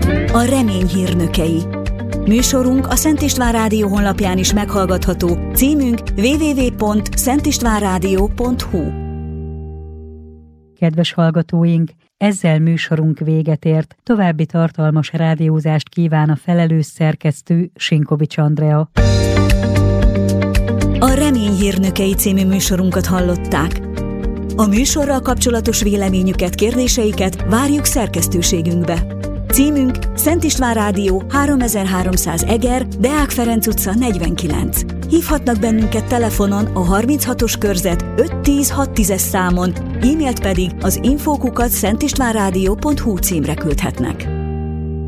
A remény hírnökei. Műsorunk a Szent István Rádió honlapján is meghallgatható, címünk www.szentistvánradio.hu. Kedves hallgatóink, ezzel műsorunk véget ért. További tartalmas rádiózást kíván a felelős szerkesztő, Sinkovics Andrea. A Remény hírnökei című műsorunkat hallották. A műsorral kapcsolatos véleményüket, kérdéseiket várjuk szerkesztőségünkbe. Címünk Szent István Rádió 3300 Eger, Deák Ferenc utca 49. Hívhatnak bennünket telefonon a 36-os körzet 510-610-es számon, e-mailt pedig az info@szentistvánradio.hu címre küldhetnek.